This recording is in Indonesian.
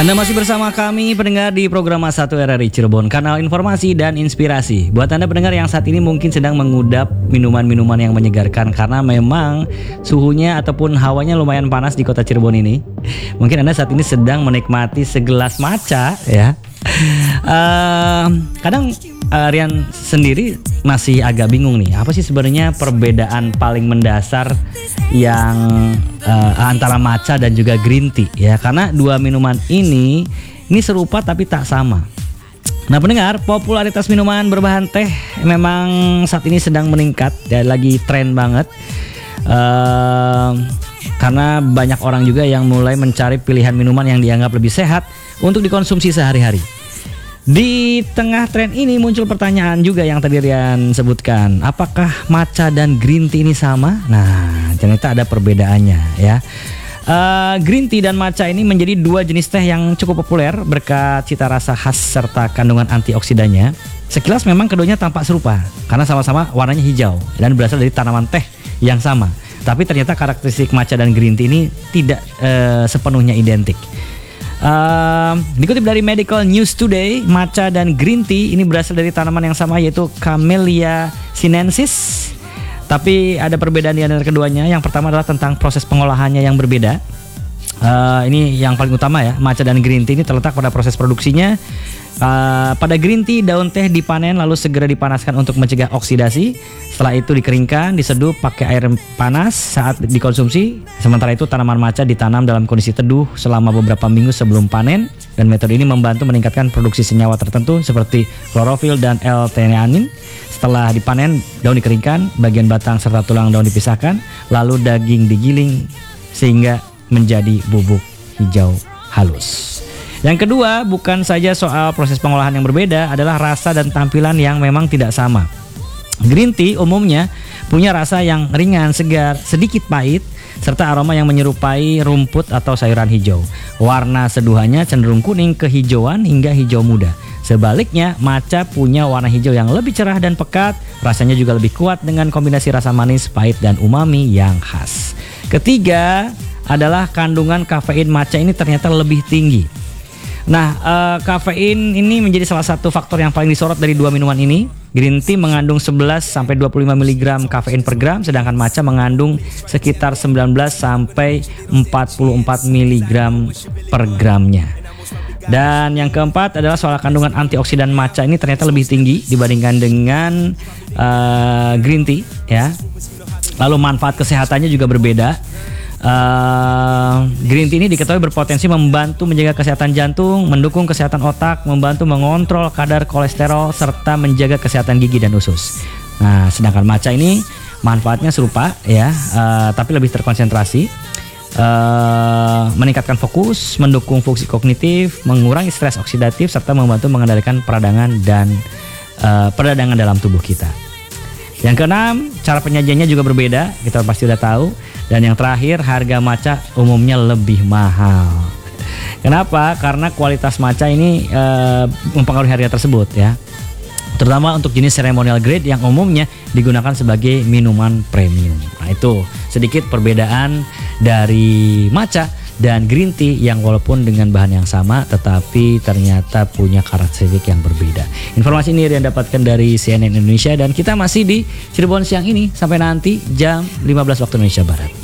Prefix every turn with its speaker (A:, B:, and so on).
A: Anda masih bersama kami pendengar di program A1 RRI Cirebon, kanal informasi dan inspirasi. Buat Anda pendengar yang saat ini mungkin sedang mengudap minuman-minuman yang menyegarkan karena memang suhunya ataupun hawanya lumayan panas di kota Cirebon ini. Mungkin Anda saat ini sedang menikmati segelas matcha ya. Kadang Rian sendiri masih agak bingung nih, apa sih sebenarnya perbedaan paling mendasar yang antara matcha dan juga green tea ya, karena dua minuman ini serupa tapi tak sama. Nah pendengar, popularitas minuman berbahan teh memang saat ini sedang meningkat ya, lagi tren banget. Karena banyak orang juga yang mulai mencari pilihan minuman yang dianggap lebih sehat untuk dikonsumsi sehari-hari. Di tengah tren ini muncul pertanyaan juga yang tadi Rian sebutkan, apakah matcha dan green tea ini sama? Nah, ternyata ada perbedaannya ya. Green tea dan matcha ini menjadi dua jenis teh yang cukup populer berkat cita rasa khas serta kandungan antioksidannya. Sekilas memang keduanya tampak serupa karena sama-sama warnanya hijau dan berasal dari tanaman teh yang sama. Tapi ternyata karakteristik matcha dan green tea ini tidak sepenuhnya identik. Dikutip dari Medical News Today, matcha dan green tea ini berasal dari tanaman yang sama yaitu Camellia sinensis. Tapi ada perbedaan di antara keduanya. Yang pertama adalah tentang proses pengolahannya yang berbeda. Ini yang paling utama ya. Matcha dan green tea ini terletak pada proses produksinya. Pada green tea, daun teh dipanen lalu segera dipanaskan untuk mencegah oksidasi. Setelah itu dikeringkan, diseduh pakai air panas saat dikonsumsi. Sementara itu tanaman matcha ditanam dalam kondisi teduh selama beberapa minggu sebelum panen. Dan metode ini membantu meningkatkan produksi senyawa tertentu seperti klorofil dan L-theanine. Setelah dipanen, daun dikeringkan, bagian batang serta tulang daun dipisahkan, lalu daging digiling sehingga menjadi bubuk hijau halus. Yang kedua, bukan saja soal proses pengolahan yang berbeda, adalah rasa dan tampilan yang memang tidak sama. Green tea umumnya punya rasa yang ringan, segar, sedikit pahit, serta aroma yang menyerupai rumput atau sayuran hijau. Warna seduhannya cenderung kuning kehijauan hingga hijau muda. Sebaliknya, matcha punya warna hijau yang lebih cerah dan pekat, rasanya juga lebih kuat dengan kombinasi rasa manis, pahit, dan umami yang khas. Ketiga adalah kandungan kafein matcha ini ternyata lebih tinggi. Nah, kafein ini menjadi salah satu faktor yang paling disorot dari dua minuman ini. Green tea mengandung 11-25 mg kafein per gram, sedangkan matcha mengandung sekitar 19-44 mg per gramnya. Dan yang keempat adalah soal kandungan antioksidan matcha ini ternyata lebih tinggi dibandingkan dengan green tea ya. Lalu manfaat kesehatannya juga berbeda. Green tea ini diketahui berpotensi membantu menjaga kesehatan jantung, mendukung kesehatan otak, membantu mengontrol kadar kolesterol, serta menjaga kesehatan gigi dan usus. Nah, sedangkan matcha ini manfaatnya serupa ya, tapi lebih terkonsentrasi, meningkatkan fokus, mendukung fungsi kognitif, mengurangi stres oksidatif, serta membantu mengendalikan peradangan dan peradangan dalam tubuh kita. Yang keenam, cara penyajiannya juga berbeda, kita pasti udah tahu. Dan yang terakhir, harga matcha umumnya lebih mahal. Kenapa? Karena kualitas matcha ini mempengaruhi harga tersebut ya. Terutama untuk jenis ceremonial grade yang umumnya digunakan sebagai minuman premium. Nah itu sedikit perbedaan dari matcha dan green tea yang walaupun dengan bahan yang sama tetapi ternyata punya karakteristik yang berbeda. Informasi ini Rian dapatkan dari CNN Indonesia dan kita masih di Cirebon siang ini sampai nanti jam 15 waktu Indonesia Barat.